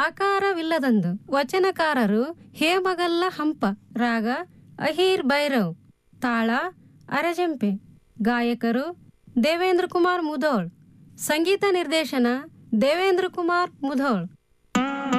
ಆಕಾರವಿಲ್ಲದಂದು. ವಚನಕಾರರು ಹೇಮಗಲ್ಲ ಹಂಪ. ರಾಗ ಅಹೀರ್ ಭೈರವ್. ತಾಳ ಅರೆಜಂಪೆ. ಗಾಯಕರು ದೇವೇಂದ್ರ ಕುಮಾರ್ ಮುಧೋಳ್. ಸಂಗೀತ ನಿರ್ದೇಶನ ದೇವೇಂದ್ರ ಕುಮಾರ್ ಮುಧೋಳ್.